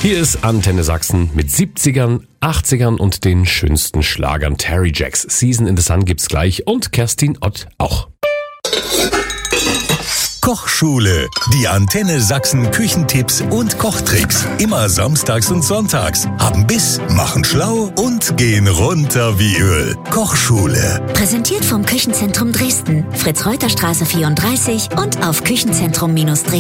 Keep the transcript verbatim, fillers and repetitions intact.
Hier ist Antenne Sachsen mit siebzigern, achtzigern und den schönsten Schlagern. Terry Jacks Season in the Sun gibt's gleich und Kerstin Ott auch. Kochschule. Die Antenne Sachsen Küchentipps und Kochtricks. Immer samstags und sonntags. Haben Biss, machen schlau und gehen runter wie Öl. Kochschule. Präsentiert vom Küchenzentrum Dresden. Fritz-Reuter-Straße vierunddreißig und auf küchenzentrum Dresden.